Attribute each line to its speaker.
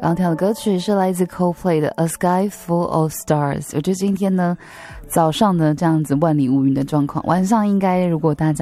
Speaker 1: 刚跳的歌曲是来自 Coldplay 的 A Sky Full of Stars。我觉得今天呢早上呢这样子万里无云的状况，晚上应该如果大家